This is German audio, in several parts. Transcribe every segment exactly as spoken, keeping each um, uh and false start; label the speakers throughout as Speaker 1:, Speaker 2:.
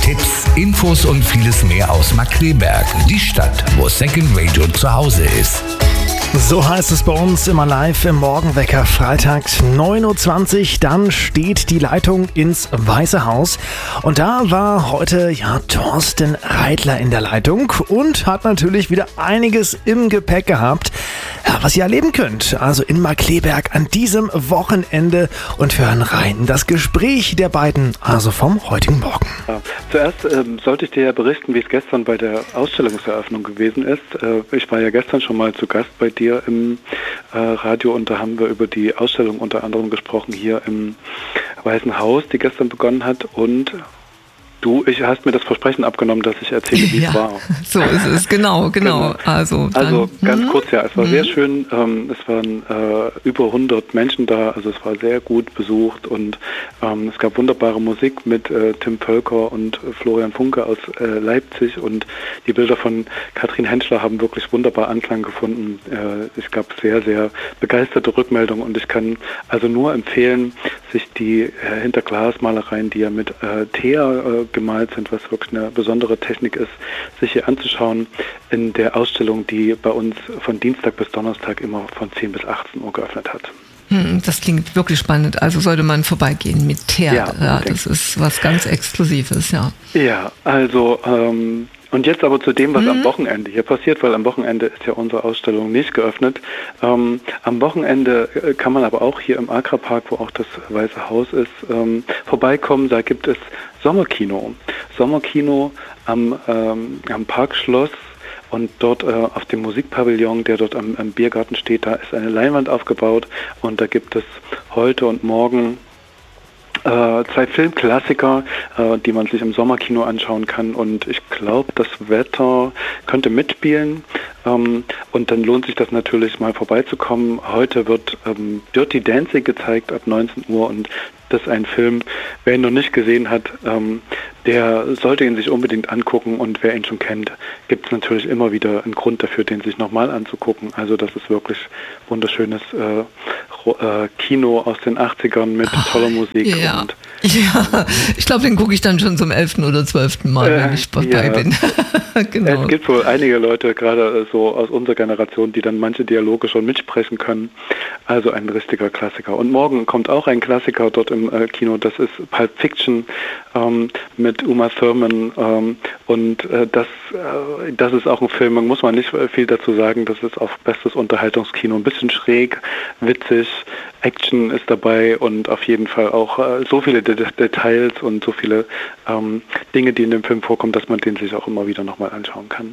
Speaker 1: Tipps, Infos und vieles mehr aus Markkleeberg, die Stadt, wo Second Radio zu Hause ist.
Speaker 2: So heißt es bei uns immer live im Morgenwecker, freitags neun Uhr zwanzig. Dann steht die Leitung ins Weiße Haus. Und da war heute ja Thorsten Reitler in der Leitung und hat natürlich wieder einiges im Gepäck gehabt, ja, was ihr erleben könnt. Also in Markkleeberg an diesem Wochenende. Und wir hören rein in das Gespräch der beiden, also vom heutigen Morgen.
Speaker 3: Ja, zuerst ähm, sollte ich dir ja berichten, wie es gestern bei der Ausstellungseröffnung gewesen ist. Äh, ich war ja gestern schon mal zu Gast bei dir im äh, Radio und da haben wir über die Ausstellung unter anderem gesprochen hier im Weißen Haus, die gestern begonnen hat, und du, ich hast mir das Versprechen abgenommen, dass ich erzähle, wie
Speaker 4: ja,
Speaker 3: es war.
Speaker 4: So ist es, genau, genau.
Speaker 3: genau.
Speaker 4: Also, dann,
Speaker 3: also ganz
Speaker 4: hm?
Speaker 3: kurz, ja, es war
Speaker 4: hm?
Speaker 3: sehr schön. Ähm, es waren äh, über hundert Menschen da, also es war sehr gut besucht und ähm, es gab wunderbare Musik mit äh, Tim Völker und äh, Florian Funke aus äh, Leipzig, und die Bilder von Katrin Henschler haben wirklich wunderbar Anklang gefunden. Äh, es gab sehr, sehr begeisterte Rückmeldungen und ich kann also nur empfehlen, sich die äh, Hinterglasmalereien, die ja mit äh, Teer äh, gemalt sind, was wirklich eine besondere Technik ist, sich hier anzuschauen in der Ausstellung, die bei uns von Dienstag bis Donnerstag immer von zehn bis achtzehn Uhr geöffnet hat.
Speaker 4: Hm, das klingt wirklich spannend. Also sollte man vorbeigehen mit Teer. Ja, ja, das ist was ganz Exklusives, ja.
Speaker 3: Ja, also ähm, und jetzt aber zu dem, was mhm. am Wochenende hier passiert, weil am Wochenende ist ja unsere Ausstellung nicht geöffnet. Ähm, am Wochenende kann man aber auch hier im Agra-Park, wo auch das Weiße Haus ist, ähm, vorbeikommen. Da gibt es Sommerkino. Sommerkino am, ähm, am Parkschloss. Und dort äh, auf dem Musikpavillon, der dort am, am Biergarten steht, da ist eine Leinwand aufgebaut und da gibt es heute und morgen Äh, zwei Filmklassiker, äh, die man sich im Sommerkino anschauen kann, und ich glaube, das Wetter könnte mitspielen, ähm, und dann lohnt sich das natürlich mal vorbeizukommen. Heute wird ähm, Dirty Dancing gezeigt ab neunzehn Uhr, und das ist ein Film, wer ihn noch nicht gesehen hat, ähm, der sollte ihn sich unbedingt angucken, und wer ihn schon kennt, gibt es natürlich immer wieder einen Grund dafür, den sich nochmal anzugucken. Also das ist wirklich wunderschönes äh, äh, Kino aus den achtzigern mit Ach, toller Musik.
Speaker 4: Ja,
Speaker 3: und
Speaker 4: ja. Ich glaube, den gucke ich dann schon zum elften oder zwölften Mal,
Speaker 3: äh,
Speaker 4: wenn ich dabei
Speaker 3: ja.
Speaker 4: bin. Genau.
Speaker 3: Es gibt wohl einige Leute, gerade so aus unserer Generation, die dann manche Dialoge schon mitsprechen können. Also ein richtiger Klassiker. Und morgen kommt auch ein Klassiker dort im äh, Kino, das ist Pulp Fiction ähm, mit Uma Thurman, ähm, und äh, das, äh, das ist auch ein Film, man muss man nicht viel dazu sagen, das ist auch bestes Unterhaltungskino, ein bisschen schräg, witzig, Action ist dabei und auf jeden Fall auch äh, so viele De- Details und so viele ähm, Dinge, die in dem Film vorkommen, dass man den sich auch immer wieder nochmal anschauen kann.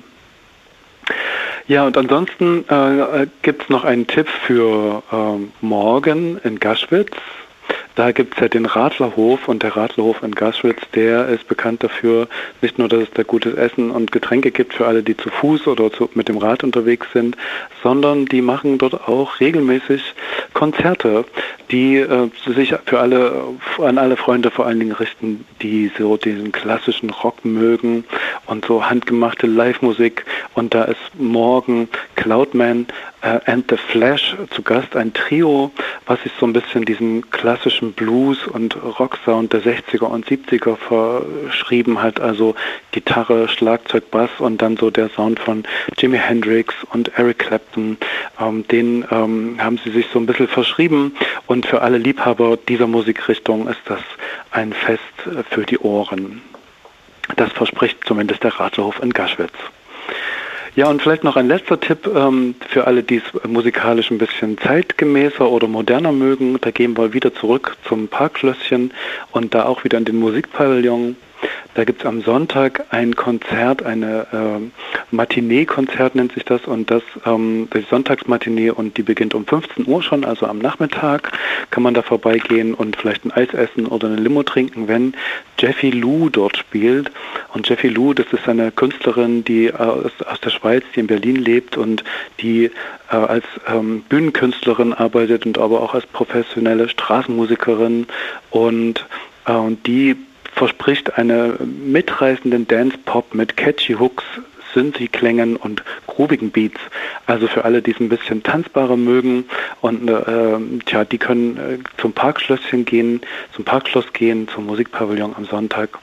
Speaker 3: Ja, und ansonsten äh, gibt es noch einen Tipp für ähm, morgen in Gaschwitz. Da gibt es ja den Radlerhof, und der Radlerhof in Gaschwitz, der ist bekannt dafür, nicht nur, dass es da gutes Essen und Getränke gibt für alle, die zu Fuß oder zu, mit dem Rad unterwegs sind, sondern die machen dort auch regelmäßig Konzerte, die äh, sich für alle, an alle Freunde vor allen Dingen richten, die so diesen klassischen Rock mögen und so handgemachte Live-Musik. Und da ist morgen Cloudman äh, and the Flash zu Gast, ein Trio, was sich so ein bisschen diesem klassischen Blues- und Rocksound der sechziger und siebziger verschrieben hat, also Gitarre, Schlagzeug, Bass und dann so der Sound von Jimi Hendrix und Eric Clapton, ähm, den ähm, haben sie sich so ein bisschen verschrieben, und für alle Liebhaber dieser Musikrichtung ist das ein Fest für die Ohren. Das verspricht zumindest der Radlerhof in Gaschwitz. Ja, und vielleicht noch ein letzter Tipp ähm, für alle, die es musikalisch ein bisschen zeitgemäßer oder moderner mögen. Da gehen wir wieder zurück zum Parkschlösschen und da auch wieder in den Musikpavillon. Da gibt es am Sonntag ein Konzert, eine äh, Matinee-Konzert nennt sich das, und das ähm, die Sonntagsmatinee, und die beginnt um fünfzehn Uhr schon, also am Nachmittag kann man da vorbeigehen und vielleicht ein Eis essen oder eine Limo trinken, wenn Jeffy Lou dort spielt. Und Jeffy Lou, das ist eine Künstlerin, die aus, aus der Schweiz, die in Berlin lebt und die äh, als ähm, Bühnenkünstlerin arbeitet und aber auch als professionelle Straßenmusikerin, und, äh, und die verspricht eine mitreißenden Dance-Pop mit catchy Hooks, Synthi-Klängen und groovigen Beats. Also für alle, die es ein bisschen tanzbarer mögen, und äh, tja, die können äh, zum Parkschlösschen gehen, zum Parkschloss gehen, zum Musikpavillon am Sonntag.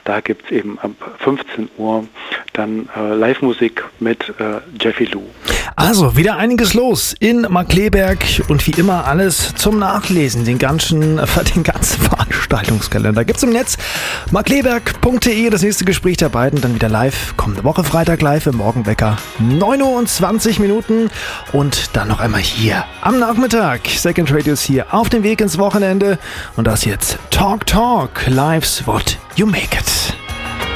Speaker 3: da gibt es eben ab fünfzehn Uhr dann äh, Live-Musik mit äh, Jeffy Lou.
Speaker 2: Also, wieder einiges los in Markkleeberg und wie immer alles zum Nachlesen, den ganzen, den ganzen Veranstaltungskalender gibt's im Netz, markkleeberg punkt de, das nächste Gespräch der beiden, dann wieder live, kommende Woche Freitag live im Morgenwecker, neun Uhr und zwanzig Minuten und dann noch einmal hier am Nachmittag, Second Radios hier auf dem Weg ins Wochenende und das jetzt Talk Talk, Life's What You Make It.